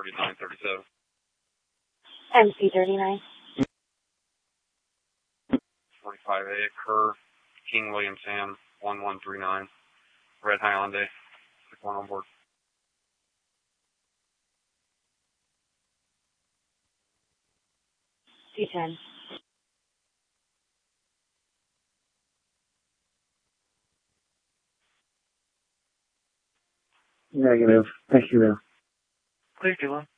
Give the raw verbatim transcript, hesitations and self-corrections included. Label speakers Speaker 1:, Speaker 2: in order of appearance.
Speaker 1: thirty-nine thirty-seven.
Speaker 2: M C thirty-nine.
Speaker 1: forty-five A, Kerr, King William Sam, one one three nine. Red Hyundai, six one on board.
Speaker 2: C ten.
Speaker 3: Negative. Thank you, though.
Speaker 1: Clear, Dylan.